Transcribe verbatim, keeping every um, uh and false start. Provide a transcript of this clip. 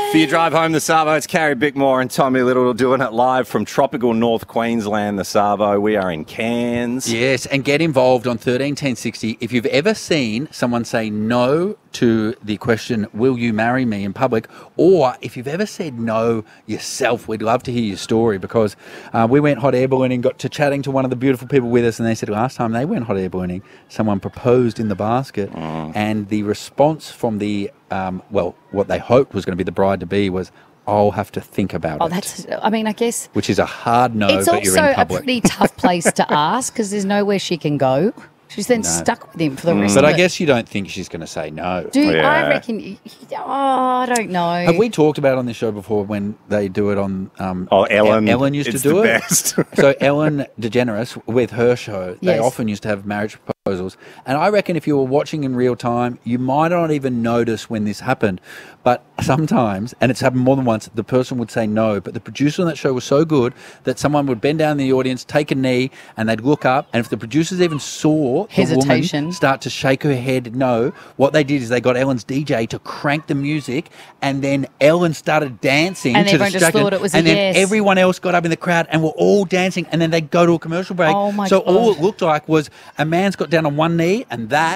For your drive home, the Savo, it's Carrie Bickmore and Tommy Little doing it live from tropical North Queensland, the Savo. We are in Cairns. Yes, and get involved on thirteen ten sixty. If you've ever seen someone say no to the question, will you marry me, in public, or if you've ever said no yourself, we'd love to hear your story, because uh, we went hot air ballooning, got to chatting to one of the beautiful people with us, and they said last time they went hot air ballooning, someone proposed in the basket, mm. and the response from the, um, well, what they hoped was going to be the bride-to-be was, I'll have to think about oh, it. Oh, that's, I mean, I guess. Which is a hard no, it's but you're in public. It's also a pretty tough place to ask, because there's nowhere she can go. She's then no. stuck with him for the rest mm. of But I it. guess you don't think she's going to say no. Dude, yeah. I reckon, oh, I don't know. Have we talked about on this show before when they do it on... Um, oh, Ellen. Ellen used it's to do the it. Best. So Ellen DeGeneres, with her show, they yes. often used to have marriage proposals. And I reckon if you were watching in real time, you might not even notice when this happened. But sometimes, and it's happened more than once, the person would say no. But the producer on that show was so good that someone would bend down in the audience, take a knee, and they'd look up. And if the producers even saw hesitation, the woman start to shake her head no, what they did is they got Ellen's D J to crank the music, and then Ellen started dancing and to everyone the just thought it was a and then yes. everyone else got up in the crowd and were all dancing, and then they'd go to a commercial break. Oh my so God. all it looked like was a man's got down on one knee, and that